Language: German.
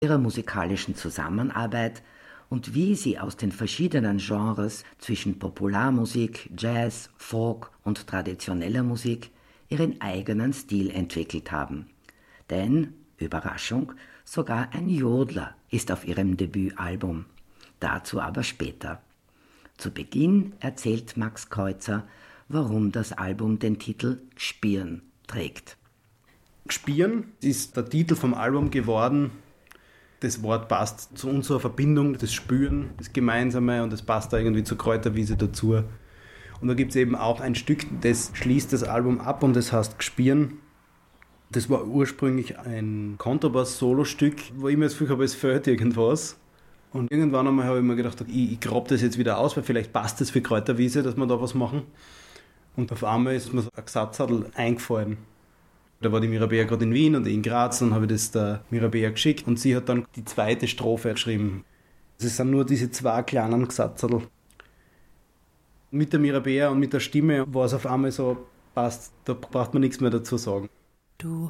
ihrer musikalischen Zusammenarbeit und wie sie aus den verschiedenen Genres zwischen Popularmusik, Jazz, Folk und traditioneller Musik ihren eigenen Stil entwickelt haben. Denn, Überraschung, sogar ein Jodler ist auf ihrem Debütalbum. Dazu aber später. Zu Beginn erzählt Max Kreuzer, warum das Album den Titel Gspieren trägt. Gspieren ist der Titel vom Album geworden. Das Wort passt zu unserer Verbindung, das Spüren, das Gemeinsame, und das passt da irgendwie zur Kräuterwiese dazu. Und da gibt es eben auch ein Stück, das schließt das Album ab und das heißt Gspieren. Das war ursprünglich ein Kontrabass-Solo-Stück, wo ich mir das Gefühl habe, es fehlt irgendwas. Und irgendwann einmal habe ich mir gedacht, ich grabe das jetzt wieder aus, weil vielleicht passt das für Kräuterwiese, dass wir da was machen. Und auf einmal ist mir so ein Gesatzadel eingefallen. Da war die Mirabea gerade in Wien und in Graz, dann habe ich das der Mirabea geschickt und sie hat dann die zweite Strophe geschrieben. Es sind nur diese zwei kleinen Gesatzadel. Mit der Mirabea und mit der Stimme war es auf einmal so, passt, da braucht man nichts mehr dazu sagen. Du